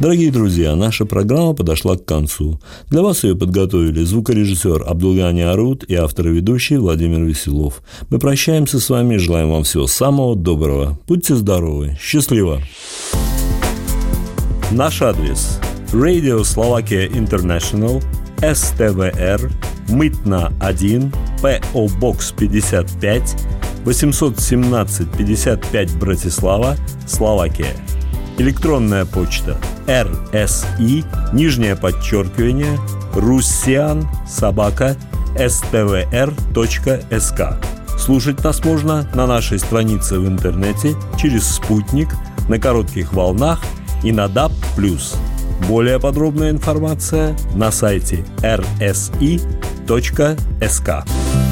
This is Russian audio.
Дорогие друзья, наша программа подошла к концу. Для вас ее подготовили звукорежиссер Абдулгани Арут и автор и ведущий Владимир Веселов. Мы прощаемся с вами и желаем вам всего самого доброго. Будьте здоровы. Счастливо. Наш адрес: Radio Slovakia International, СТВР, Мытна 1, ПО Бокс 55, 817 55 Братислава, Словакия. Электронная почта: rsi, russian@stvr.sk. Слушать нас можно на нашей странице в интернете, через спутник, на коротких волнах и на DAB+. Более подробная информация на сайте rsi.sk.